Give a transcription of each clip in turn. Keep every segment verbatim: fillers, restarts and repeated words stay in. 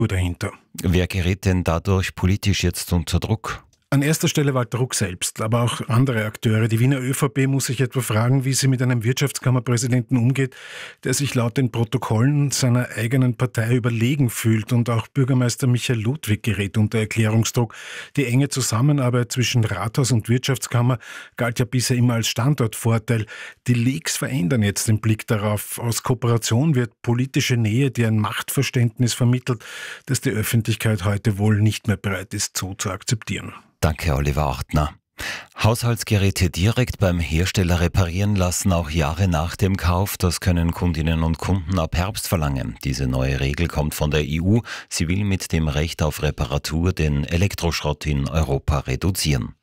dahinter. Wer gerät denn dadurch politisch jetzt unter Druck? An erster Stelle Walter Ruck selbst, aber auch andere Akteure. Die Wiener ÖVP muss sich etwa fragen, wie sie mit einem Wirtschaftskammerpräsidenten umgeht, der sich laut den Protokollen seiner eigenen Partei überlegen fühlt. Und auch Bürgermeister Michael Ludwig gerät unter Erklärungsdruck. Die enge Zusammenarbeit zwischen Rathaus und Wirtschaftskammer galt ja bisher immer als Standortvorteil. Die Leaks verändern jetzt den Blick darauf. Aus Kooperation wird politische Nähe, die ein Machtverständnis vermittelt, das die Öffentlichkeit heute wohl nicht mehr bereit ist, so zu akzeptieren. Danke, Oliver Ortner. Haushaltsgeräte direkt beim Hersteller reparieren lassen, auch Jahre nach dem Kauf. Das können Kundinnen und Kunden ab Herbst verlangen. Diese neue Regel kommt von der E U. Sie will mit dem Recht auf Reparatur den Elektroschrott in Europa reduzieren.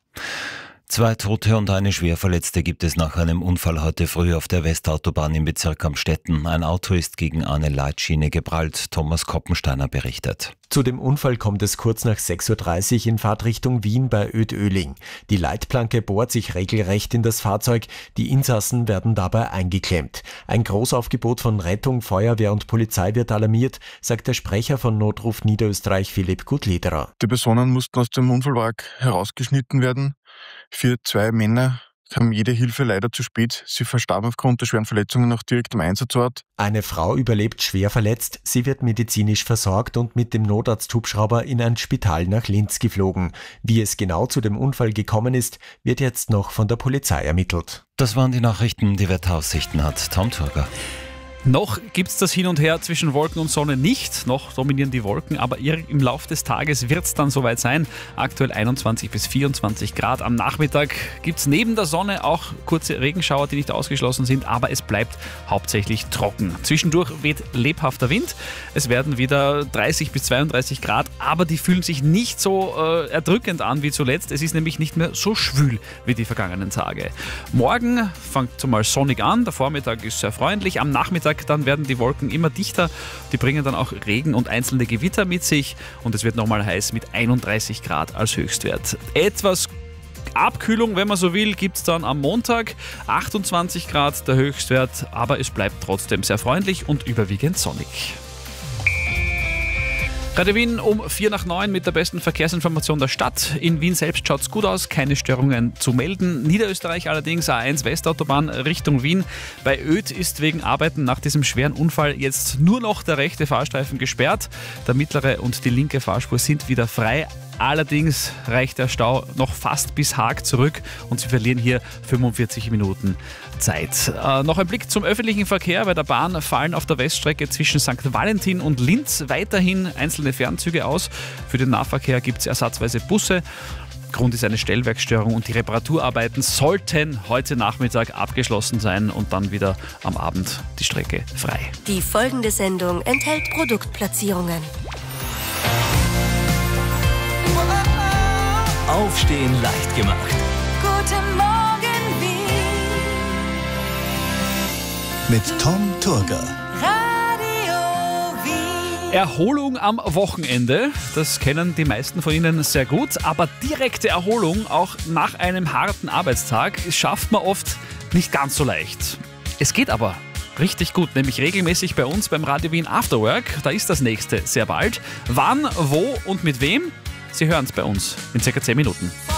Zwei Tote und eine Schwerverletzte gibt es nach einem Unfall heute früh auf der Westautobahn im Bezirk Amstetten. Ein Auto ist gegen eine Leitschiene geprallt. Thomas Koppensteiner berichtet. Zu dem Unfall kommt es kurz nach sechs Uhr dreißig in Fahrtrichtung Wien bei Oetöling. Die Leitplanke bohrt sich regelrecht in das Fahrzeug. Die Insassen werden dabei eingeklemmt. Ein Großaufgebot von Rettung, Feuerwehr und Polizei wird alarmiert, sagt der Sprecher von Notruf Niederösterreich Philipp Gutlederer. Die Personen mussten aus dem Unfallwagen herausgeschnitten werden. Für zwei Männer kam jede Hilfe leider zu spät. Sie verstarben aufgrund der schweren Verletzungen noch direkt am Einsatzort. Eine Frau überlebt schwer verletzt. Sie wird medizinisch versorgt und mit dem Notarzthubschrauber in ein Spital nach Linz geflogen. Wie es genau zu dem Unfall gekommen ist, wird jetzt noch von der Polizei ermittelt. Das waren die Nachrichten, die Wetteraussichten hat Tom Turger. Noch gibt es das Hin und Her zwischen Wolken und Sonne nicht, noch dominieren die Wolken, aber im Laufe des Tages wird es dann soweit sein. Aktuell einundzwanzig bis vierundzwanzig Grad. Am Nachmittag gibt es neben der Sonne auch kurze Regenschauer, die nicht ausgeschlossen sind, aber es bleibt hauptsächlich trocken. Zwischendurch weht lebhafter Wind, es werden wieder dreißig bis zweiunddreißig Grad, aber die fühlen sich nicht so äh, erdrückend an wie zuletzt. Es ist nämlich nicht mehr so schwül wie die vergangenen Tage. Morgen fängt zumal sonnig an, der Vormittag ist sehr freundlich, am Nachmittag dann werden die Wolken immer dichter, die bringen dann auch Regen und einzelne Gewitter mit sich und es wird nochmal heiß mit einunddreißig Grad als Höchstwert. Etwas Abkühlung, wenn man so will, gibt es dann am Montag, achtundzwanzig Grad der Höchstwert, aber es bleibt trotzdem sehr freundlich und überwiegend sonnig. Radio Wien um vier nach neun mit der besten Verkehrsinformation der Stadt. In Wien selbst schaut es gut aus, keine Störungen zu melden. Niederösterreich allerdings A eins Westautobahn Richtung Wien. Bei Oed ist wegen Arbeiten nach diesem schweren Unfall jetzt nur noch der rechte Fahrstreifen gesperrt. Der mittlere und die linke Fahrspur sind wieder frei. Allerdings reicht der Stau noch fast bis Haag zurück und Sie verlieren hier fünfundvierzig Minuten Zeit. Äh, noch ein Blick zum öffentlichen Verkehr. Bei der Bahn fallen auf der Weststrecke zwischen Sankt Valentin und Linz weiterhin einzelne Fernzüge aus. Für den Nahverkehr gibt es ersatzweise Busse. Grund ist eine Stellwerksstörung und die Reparaturarbeiten sollten heute Nachmittag abgeschlossen sein und dann wieder am Abend die Strecke frei. Die folgende Sendung enthält Produktplatzierungen. Aufstehen leicht gemacht. Guten Morgen, Wien. Mit Tom Turger. Radio Wien. Erholung am Wochenende, das kennen die meisten von Ihnen sehr gut, aber direkte Erholung auch nach einem harten Arbeitstag schafft man oft nicht ganz so leicht. Es geht aber richtig gut, nämlich regelmäßig bei uns beim Radio Wien Afterwork. Da ist das nächste sehr bald. Wann, wo und mit wem? Sie hören es bei uns in circa zehn Minuten.